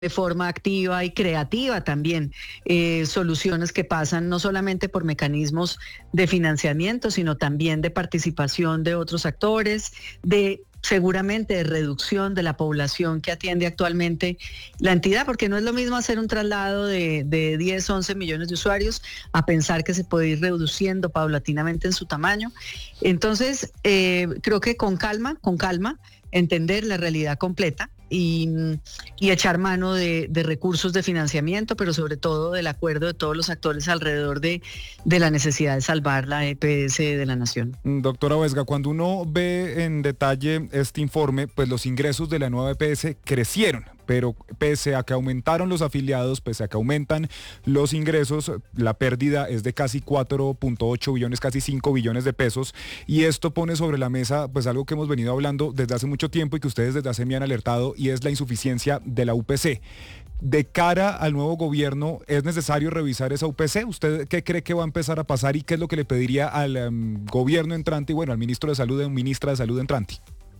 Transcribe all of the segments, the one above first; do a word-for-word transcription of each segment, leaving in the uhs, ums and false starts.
de forma activa y creativa también, eh, soluciones que pasan no solamente por mecanismos de financiamiento, sino también de participación de otros actores, de seguramente de reducción de la población que atiende actualmente la entidad, porque no es lo mismo hacer un traslado de, de diez, once millones de usuarios a pensar que se puede ir reduciendo paulatinamente en su tamaño. Entonces, eh, creo que con calma, con calma, entender la realidad completa y, y echar mano de, de recursos de financiamiento, pero sobre todo del acuerdo de todos los actores alrededor de, de la necesidad de salvar la E P S de la nación. Doctora Vesga, cuando uno ve en detalle este informe, pues los ingresos de la nueva E P S crecieron, pero pese a que aumentaron los afiliados, pese a que aumentan los ingresos, la pérdida es de casi cuatro punto ocho billones, casi cinco billones de pesos, y esto pone sobre la mesa pues algo que hemos venido hablando desde hace mucho tiempo y que ustedes desde hace me han alertado, y es la insuficiencia de la U P C. De cara al nuevo gobierno, ¿es necesario revisar esa U P C? ¿Usted qué cree que va a empezar a pasar y qué es lo que le pediría al um, gobierno entrante y bueno, al ministro de Salud y ministra de Salud entrante?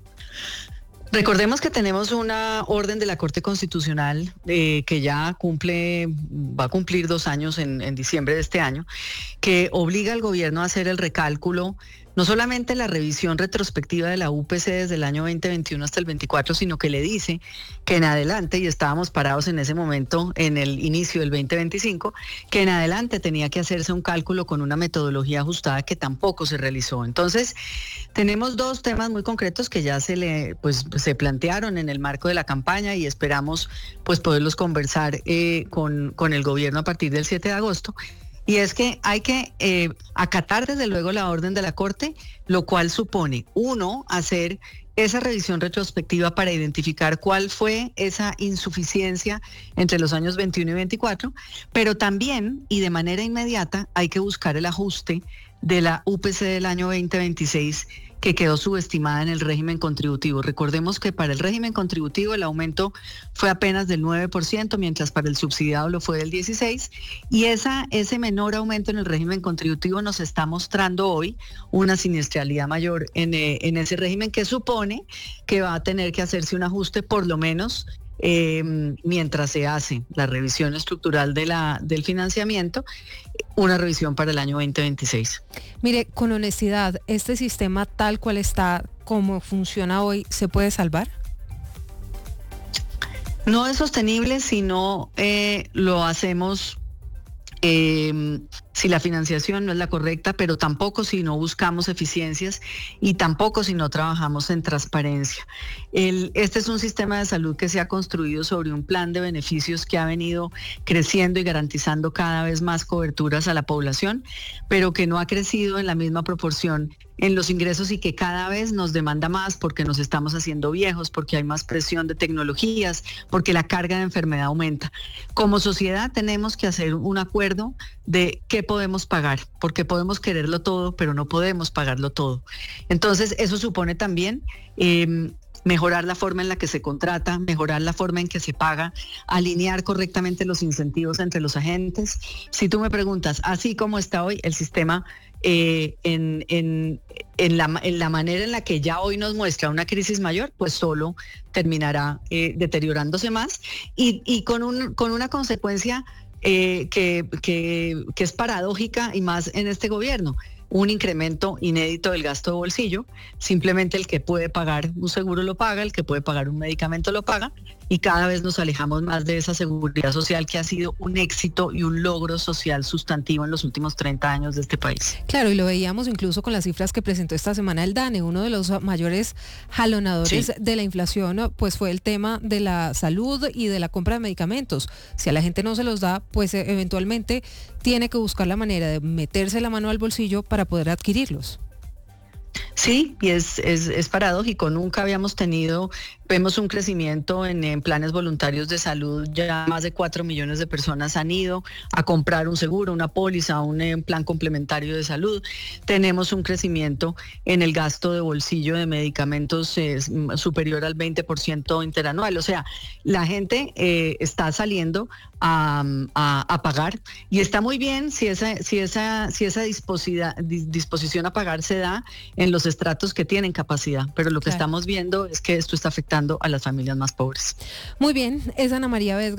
Recordemos que tenemos una orden de la Corte Constitucional eh, que ya cumple, va a cumplir dos años en, en diciembre de este año, que obliga al gobierno a hacer el recálculo, no solamente la revisión retrospectiva de la U P C desde el año veinte veintiuno hasta el veinticuatro, sino que le dice que en adelante, y estábamos parados en ese momento en el inicio del veinte veinticinco, que en adelante tenía que hacerse un cálculo con una metodología ajustada que tampoco se realizó. Entonces, tenemos dos temas muy concretos que ya se le, pues, se plantearon en el marco de la campaña y esperamos pues poderlos conversar eh, con, con el gobierno a partir del siete de agosto. Y es que hay que eh, acatar desde luego la orden de la Corte, lo cual supone, uno, hacer esa revisión retrospectiva para identificar cuál fue esa insuficiencia entre los años veintiuno y veinticuatro, pero también y de manera inmediata hay que buscar el ajuste de la U P C del año veinte veintiséis, que quedó subestimada en el régimen contributivo. Recordemos que para el régimen contributivo el aumento fue apenas del nueve por ciento, mientras para el subsidiado lo fue del dieciséis por ciento, y esa, ese menor aumento en el régimen contributivo nos está mostrando hoy una siniestralidad mayor en, eh, en ese régimen, que supone que va a tener que hacerse un ajuste por lo menos Eh, mientras se hace la revisión estructural de la, del financiamiento, una revisión para el año veinte veintiséis. Mire, con honestidad, ¿este sistema tal cual está, como funciona hoy, se puede salvar? No es sostenible si no eh, lo hacemos eh, si la financiación no es la correcta, pero tampoco si no buscamos eficiencias y tampoco si no trabajamos en transparencia. El, este es un sistema de salud que se ha construido sobre un plan de beneficios que ha venido creciendo y garantizando cada vez más coberturas a la población, pero que no ha crecido en la misma proporción en los ingresos y que cada vez nos demanda más porque nos estamos haciendo viejos, porque hay más presión de tecnologías, porque la carga de enfermedad aumenta. Como sociedad tenemos que hacer un acuerdo de qué podemos pagar, porque podemos quererlo todo, pero no podemos pagarlo todo. Entonces, eso supone también eh, mejorar la forma en la que se contrata, mejorar la forma en que se paga, alinear correctamente los incentivos entre los agentes. Si tú me preguntas, así como está hoy el sistema, eh, en, en, en, la, en la manera en la que ya hoy nos muestra una crisis mayor, pues solo terminará eh, deteriorándose más y, y con, un, con una consecuencia Eh, que, que, que es paradójica y más en este gobierno, un incremento inédito del gasto de bolsillo. Simplemente el que puede pagar un seguro lo paga, el que puede pagar un medicamento lo paga, y cada vez nos alejamos más de esa seguridad social que ha sido un éxito y un logro social sustantivo en los últimos treinta años de este país. Claro, y lo veíamos incluso con las cifras que presentó esta semana el DANE. Uno de los mayores jalonadores sí. de la inflación pues fue el tema de la salud y de la compra de medicamentos. Si a la gente no se los da, pues eventualmente tiene que buscar la manera de meterse la mano al bolsillo para poder adquirirlos. Sí, y es, es, es paradójico, nunca habíamos tenido, vemos un crecimiento en, en planes voluntarios de salud, ya más de cuatro millones de personas han ido a comprar un seguro, una póliza, un, un plan complementario de salud. Tenemos un crecimiento en el gasto de bolsillo de medicamentos eh, superior al veinte por ciento interanual, o sea, la gente eh, está saliendo a, a, a pagar, y está muy bien si esa, si esa, si esa disposición a pagar se da en los los estratos que tienen capacidad, pero lo que Claro. estamos viendo es que esto está afectando a las familias más pobres. Muy bien, es Ana María Vesga.